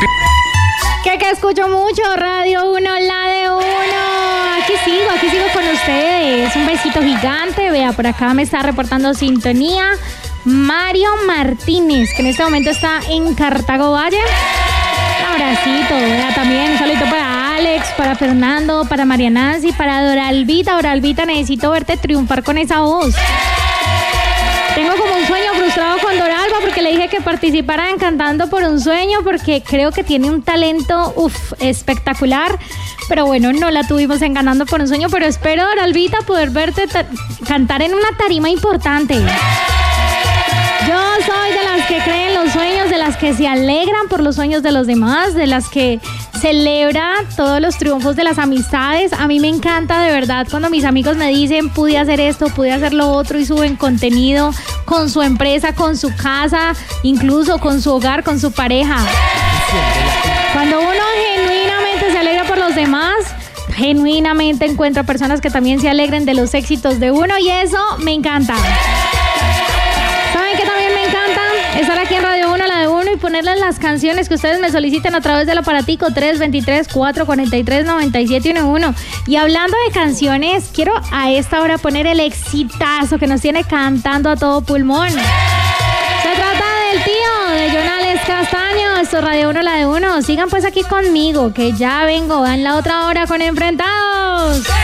Que escucho mucho, Radio 1, la de uno. Aquí sigo con ustedes. Un besito gigante. Vea, por acá me está reportando sintonía Mario Martínez, que en este momento está en Cartago Valle. Un abracito, vea, también un saludito para Alex, para Fernando, para María Nancy, para Doralvita. Doralvita, necesito verte triunfar con esa voz. Tengo como un sueño frustrado con Doralba porque le dije que participara en Cantando por un Sueño porque creo que tiene un talento espectacular. Pero bueno, no la tuvimos en Cantando por un Sueño, pero espero, Doralvita, poder verte cantar en una tarima importante. Yo soy de las que creen los sueños, de las que se alegran por los sueños de los demás, de las que celebra todos los triunfos de las amistades. A mí me encanta de verdad cuando mis amigos me dicen pude hacer esto, pude hacer lo otro y suben contenido con su empresa, con su casa, incluso con su hogar, con su pareja. Cuando uno genuinamente se alegra por los demás, genuinamente encuentra personas que también se alegren de los éxitos de uno y eso me encanta. ¿Saben qué también me encanta? Estar aquí en Radio 1, la de uno, y ponerles las canciones que ustedes me solicitan a través del aparatico 323-443-9711. Y hablando de canciones, quiero a esta hora poner el exitazo que nos tiene cantando a todo pulmón. Se trata del Tío, de Jonales Castaño. Esto es Radio 1, la de uno. Sigan pues aquí conmigo, que ya vengo en la otra hora con Enfrentados.